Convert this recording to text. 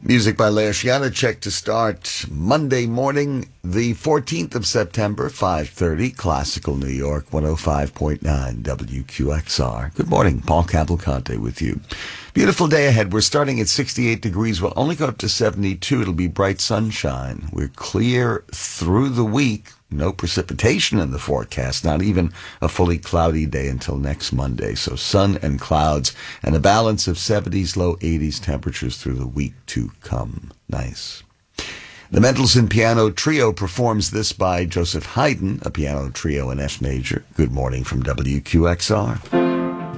Music by Leos Janacek to start Monday morning, the 14th of September, 5:30, Classical New York, 105.9 WQXR. Good morning, Paul Cavalcante with you. Beautiful day ahead. We're starting at 68 degrees. We'll only go up to 72. It'll be bright sunshine. We're clear through the week. No precipitation in the forecast, not even a fully cloudy day until next Monday. So sun and clouds and a balance of 70s, low 80s temperatures through the week to come. Nice. The Mendelssohn Piano Trio performs this by Joseph Haydn, a piano trio in F major. Good morning from WQXR.